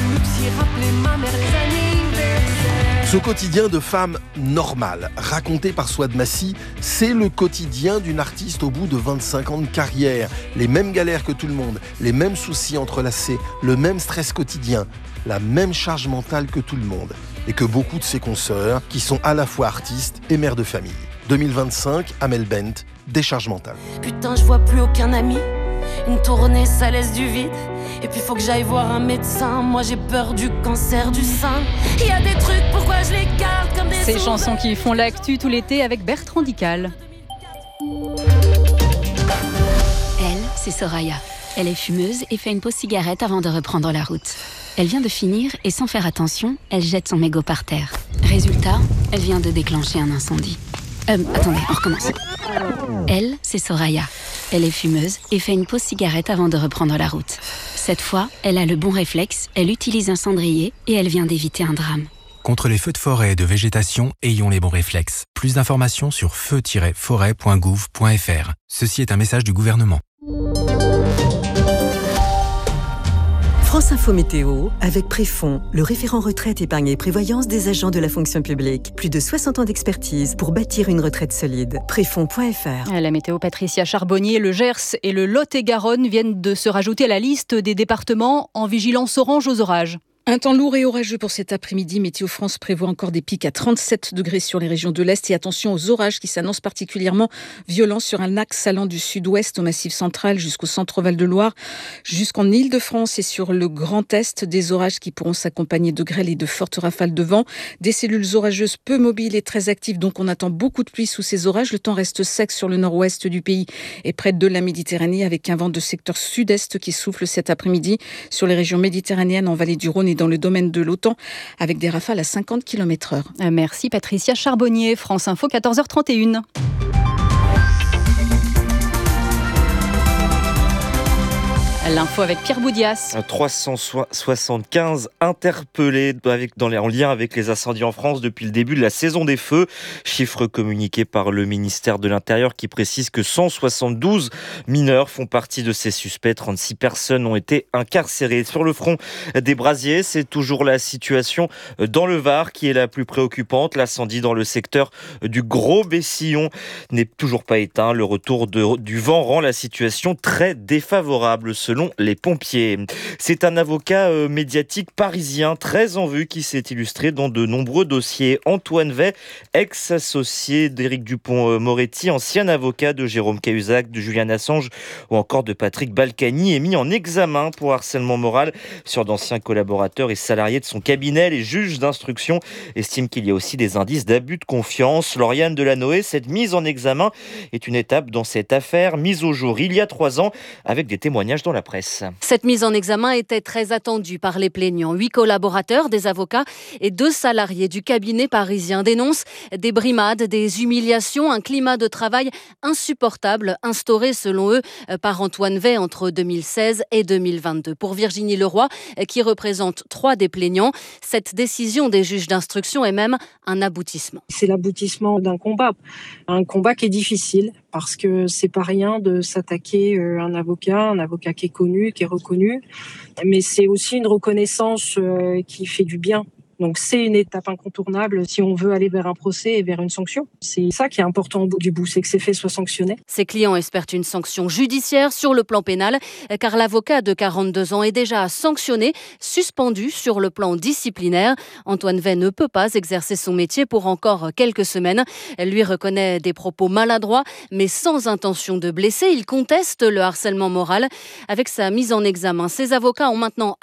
luxe, y rappeler ma mère les anniversaires. Ce quotidien de femme normale, raconté par Souad Massi, c'est le quotidien d'une artiste au bout de 25 ans de carrière. Les mêmes galères que tout le monde, les mêmes soucis entrelacés, le même stress quotidien, la même charge mentale que tout le monde. Et que beaucoup de ses consoeurs, qui sont à la fois artistes et mères de famille. 2025, Amel Bent, décharge mentale. Putain, je vois plus aucun ami. Une tournée, ça laisse du vide. Et puis faut que j'aille voir un médecin. Moi j'ai peur du cancer du sein. Il y a des trucs, pourquoi je les garde comme des Ces chansons qui font l'actu tout l'été avec Bertrand Dical. Elle, c'est Soraya. Elle est fumeuse et fait une pause cigarette avant de reprendre la route. Elle vient de finir et sans faire attention, elle jette son mégot par terre. Résultat, elle vient de déclencher un incendie. Attendez, on recommence. Elle, c'est Soraya. Elle est fumeuse et fait une pause cigarette avant de reprendre la route. Cette fois, elle a le bon réflexe, elle utilise un cendrier et elle vient d'éviter un drame. Contre les feux de forêt et de végétation, ayons les bons réflexes. Plus d'informations sur feu-forêt.gouv.fr. Ceci est un message du gouvernement. France Info Météo, avec Préfond, le référent retraite, épargne et prévoyance des agents de la fonction publique. Plus de 60 ans d'expertise pour bâtir une retraite solide. Préfond.fr. La météo, Patricia Charbonnier, le Gers et le Lot-et-Garonne viennent de se rajouter à la liste des départements en vigilance orange aux orages. Un temps lourd et orageux pour cet après-midi. Météo France prévoit encore des pics à 37 degrés sur les régions de l'Est et attention aux orages qui s'annoncent particulièrement violents sur un axe allant du sud-ouest au Massif central jusqu'au centre Val-de-Loire, jusqu'en Île-de-France et sur le Grand Est. Des orages qui pourront s'accompagner de grêle et de fortes rafales de vent. Des cellules orageuses peu mobiles et très actives, donc on attend beaucoup de pluie sous ces orages. Le temps reste sec sur le nord-ouest du pays et près de la Méditerranée avec un vent de secteur sud-est qui souffle cet après-midi sur les régions méditerranéennes en vallée du Rhône et dans le domaine de l'OTAN, avec des rafales à 50 km/h. Merci Patricia Charbonnier, France Info, 14h31. L'info avec Pierre Boudias. 375 interpellés en lien avec les incendies en France depuis le début de la saison des feux. Chiffre communiqué par le ministère de l'Intérieur qui précise que 172 mineurs font partie de ces suspects. 36 personnes ont été incarcérées. Sur le front des brasiers, c'est toujours la situation dans le Var qui est la plus préoccupante. L'incendie dans le secteur du Gros-Bessillon n'est toujours pas éteint. Le retour du vent rend la situation très défavorable selon les pompiers. C'est un avocat médiatique parisien très en vue qui s'est illustré dans de nombreux dossiers. Antoine Wey, ex-associé d'Éric Dupond-Moretti, ancien avocat de Jérôme Cahuzac, de Julian Assange ou encore de Patrick Balkany, est mis en examen pour harcèlement moral sur d'anciens collaborateurs et salariés de son cabinet. Les juges d'instruction estiment qu'il y a aussi des indices d'abus de confiance. Lauriane Delanoë, cette mise en examen est une étape dans cette affaire mise au jour il y a 3 ans avec des témoignages dans la presse. Cette mise en examen était très attendue par les plaignants. 8 collaborateurs, des avocats et 2 salariés du cabinet parisien dénoncent des brimades, des humiliations, un climat de travail insupportable instauré selon eux par Antoine Wey entre 2016 et 2022. Pour Virginie Leroy, qui représente 3 des plaignants, cette décision des juges d'instruction est même un aboutissement. C'est l'aboutissement d'un combat qui est difficile parce que c'est pas rien de s'attaquer à un avocat qui est connu, qui est reconnu, mais c'est aussi une reconnaissance qui fait du bien. Donc c'est une étape incontournable si on veut aller vers un procès et vers une sanction. C'est ça qui est important au bout du bout, c'est que ces faits soient sanctionnés. Ses clients espèrent une sanction judiciaire sur le plan pénal, car l'avocat de 42 ans est déjà sanctionné, suspendu sur le plan disciplinaire. Antoine Wey ne peut pas exercer son métier pour encore quelques semaines. Elle lui reconnaît des propos maladroits, mais sans intention de blesser. Il conteste le harcèlement moral. Avec sa mise en examen, ses avocats ont maintenant